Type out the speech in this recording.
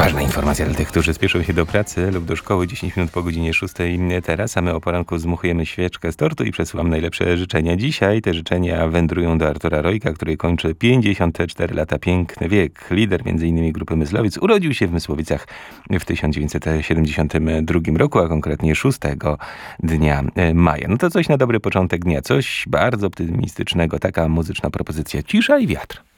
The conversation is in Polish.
Ważna informacja dla tych, którzy spieszą się do pracy lub do szkoły 10 minut po godzinie 6 teraz, a my o poranku zdmuchujemy świeczkę z tortu i przesyłam najlepsze życzenia. Dzisiaj te życzenia wędrują do Artura Rojka, który kończy 54 lata, piękny wiek. Lider m.in. grupy Myslowic. Urodził się w Mysłowicach w 1972 roku, a konkretnie 6 dnia maja. No to coś na dobry początek dnia, coś bardzo optymistycznego. Taka muzyczna propozycja. Cisza i wiatr.